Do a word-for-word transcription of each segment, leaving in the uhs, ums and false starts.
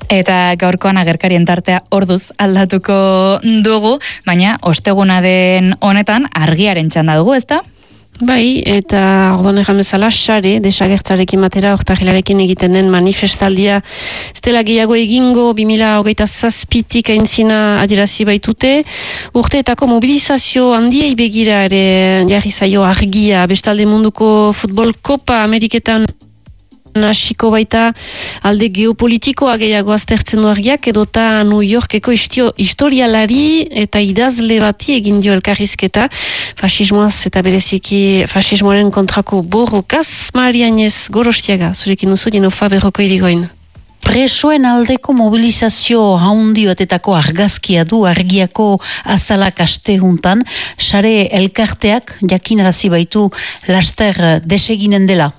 Eta gaurkoan agerkarien tartea orduz aldatuko dugu, baina osteguna den honetan argiaren txanda dugu, ezta? Bai, eta orduan egan bezala, sare, desagertzarekin batera, ortahilarekin egiten den manifestaldia, ez dela gehiago egingo, bi mila hogeita zazpitik aintzina adierazi baitute, urteetako mobilizazio handiei begira ere jarri zaio argia, bestalde munduko futbol kopa Ameriketan hasiko baita alde geopolitikoa gehiago aztertzen du argiak, edota New Yorkeko istio, historialari eta idazle bati egin dio elkarrizketa fasismoaz eta bereziki fasismoaren kontrako borrokaz. Marianez Gorostiaga, zurekin duzu Jenofa Berroko irigoin. Presoen aldeko mobilizazio haundi batetako argazkia du argiako azalak astehuntan, sare elkarteak jakinarazi baitu laster deseginen dela.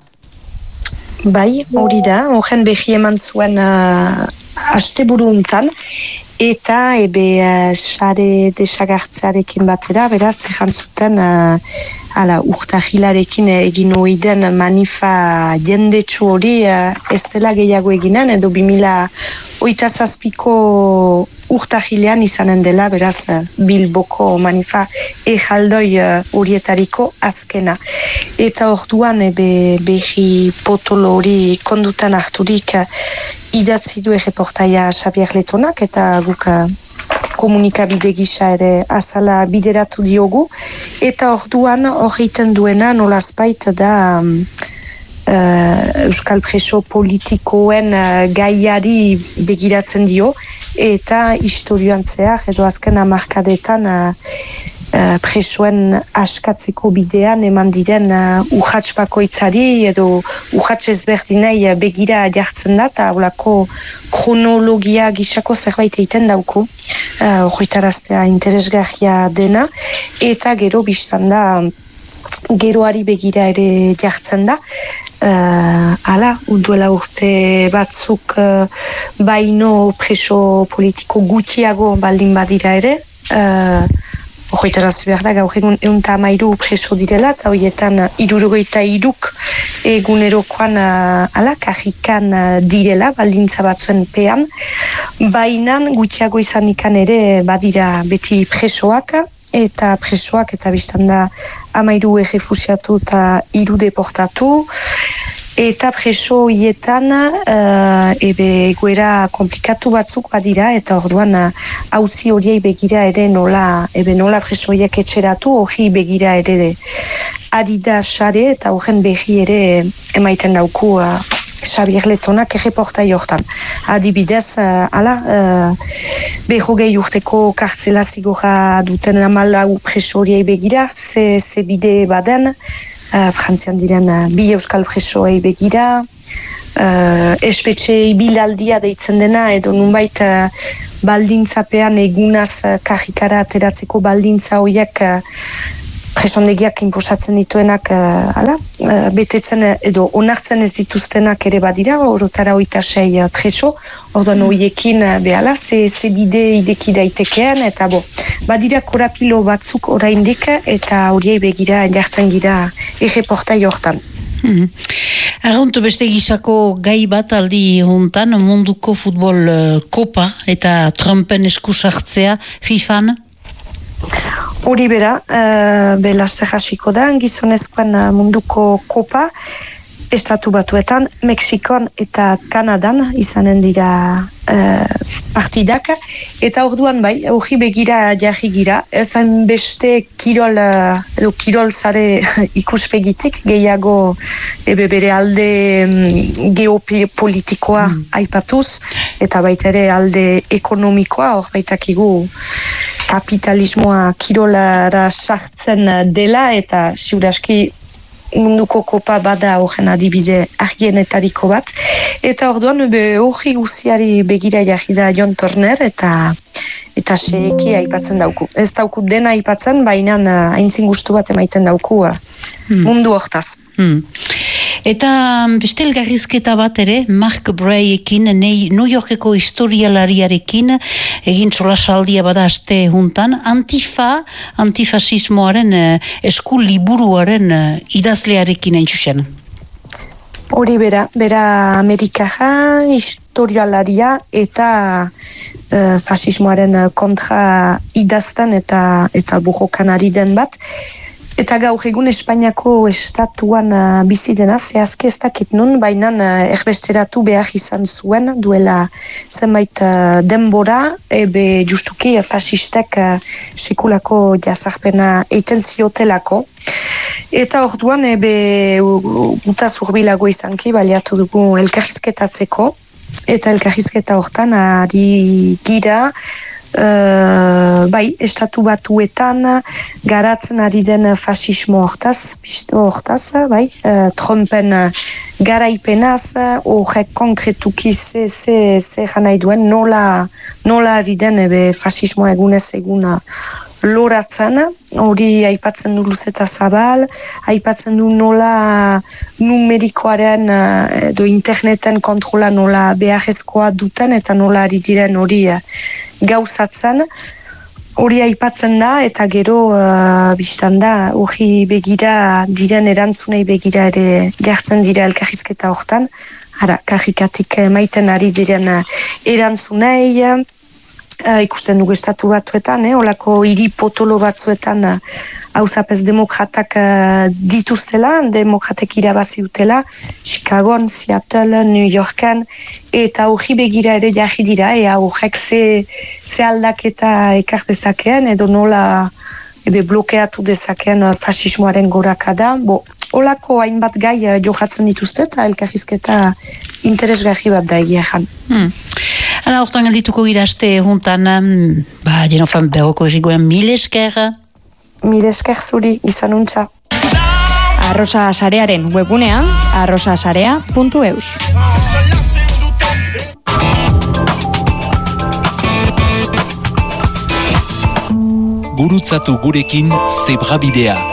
Bai, hori da, horren behi eman zuen uh, asteburu untan, eta ebe uh, sare desagartzearekin batera, beraz, erantzuten uh, ala, urtahilarekin egin oiden manifa jendetsu hori uh, ez dela gehiago eginen, edo bi mila hogeita zazpiko urtahilean izanen dela, beraz, Bilboko manifa ejaldoi horietariko uh, azkena. Eta orduan ebe behi potolo hori kondutan harturik uh, idatzi du erreportaia Xabier Letonak, eta guk uh, komunikabide gisa ere azala bideratu diogu, eta orduan horreiten duena nolazbait da um, uh, Euskal Preso politikoen uh, gaiari begiratzen dio, eta historioan zehar, edo azken hamarkadetan uh, uh, presoen askatzeko bidean eman diren uh, urrats bakoitzari edo urrats ezberdinei begira jartzen da, eta holako kronologia gisako zerbait egiten dauku, horretaraztea uh, interesgarria dena, eta gero biztan da geroari begira ere jartzen da. Uh, ala, duela urte batzuk uh, baino preso politiko gutxiago baldin badira ere, uh, horretaraz behar da, gaur egun egun eta amairu preso direla, eta horietan irurogeita iruk egunerokoan uh, ala, kajikan uh, direla, baldintza batzuen pean, bainan gutxiago izan ikan ere badira beti presoak, eta presoak eta biztan da amairu errefusiatu eta iru deportatu, eta preso hietan uh, ebe goera komplikatu batzuk badira, eta orduan hauzi uh, horiei begira ere nola, ebe nola preso horiek etxeratu, hori begira ere de, adida sare, eta horren behi ere emaiten dauku uh, Xabier Letonak erreportai hortan. Adibidez, uh, ala, uh, behogei urteko kartzela zigorra duten hamalau preso horiei begira, ze, ze bide baden, uh, Frantzian diren uh, bi euskal presoei begira, uh, espetxe ibilaldia deitzen dena, edo nunbait uh, baldintzapean egunaz uh, karikara ateratzeko baldintza horiek uh, presondegiak inposatzen dituenak uh, ala, uh, betetzen edo onartzen ez dituztenak ere badira, orotara oita sei uh, preso, orduan horiekin uh, behala, ze, ze bide ideki daitekean, eta bo, badira korapilo batzuk oraindik, eta horiei begira jartzen gira erreportai hortan. Mm-hmm. Arruntu beste gisako gai bat aldi hontan, munduko futbol uh, kopa eta Trumpen esku sartzea FIFAn? Hori bera, uh, belaste jasiko da, gizonezkoan uh, munduko kopa, estatu batuetan, Mexikon eta Kanadan izanen dira uh, partidak, eta orduan bai, hori begira jarri gira, ezan beste kirol, uh, edo kirol zare ikuspegitik, gehiago ebe bere alde um, geopolitikoa mm. aipatuz, eta baita ere alde ekonomikoa, hor baitakigu kapitalismoa kirolara sartzen dela, eta ziuraski munduko kopa bada horren adibide argienetariko bat. Eta orduan hori guziari begira jarri da Jon Turner, eta eta seeki aipatzen dauku. Ez dauku dena aipatzen, baina haintzin gustu bat emaiten dauku hmm. mundu hortaz. Hmm. Eta beste elgarrizketa bat ere, Mark Brayekin, New Yorkeko historialariarekin, egin solasaldia bada aste juntan, antifa, antifasismoaren esku liburuaren idazlearekin entzusen. Hori bera, bera Amerikaja, historialaria eta uh, fasismoaren kontra idazten eta eta bujokan ari den bat. Eta gaur egun Espainiako estatuan uh, bizi dena, zehazki ez dakit nun, baina uh, erbesteratu behar izan zuen, duela zenbait uh, denbora, ebe justuki uh, fasistek uh, sekulako jazarpena eiten ziotelako. Eta orduan ebe guta zurbilago izanki baliatu dugu elkarrizketatzeko, eta elkarrizketa hortan ari gira, Uh, bai, estatu batuetan garatzen ari den fasismo hortaz, hortaz, bai, uh, Trumpen garaipenaz, horrek konkretuki ze, ze, ze janai duen, nola, nola ari den ebe fasismoa egunez eguna loratzen, hori aipatzen du luzeta zabal, aipatzen du nola numerikoaren edo interneten kontrola nola beharrezkoa duten eta nola ari diren hori gauzatzen, hori aipatzen da eta gero uh, biztan da hori begira diren erantzunei begira ere jartzen dira elkarrizketa hortan, ara, kajikatik maiten ari diren erantzunei, Uh, ikusten dugu estatu batuetan, eh, olako hiri potolo batzuetan uh, hauzapez demokratak uh, dituztela, demokratek irabazi dutela, Chicagoan, Seattle, New Yorken, eta hori begira ere jarri dira, ea horrek ze, ze aldaketa ekar dezakeen, edo nola ebe blokeatu dezakeen uh, fasismoaren gorakada. Bo, olako hainbat gai uh, johatzen dituzte eta elkarrizketa interesgarri bat da egia jan. Hmm. Hala, hortan geldituko gira aste juntan, ba, jenofan berroko errigoen mil esker. Mil esker zuri, izan untxa. Arrosa Sarearen webunean, arrosasarea puntu eus. Gurutzatu gurekin Zebrabidea.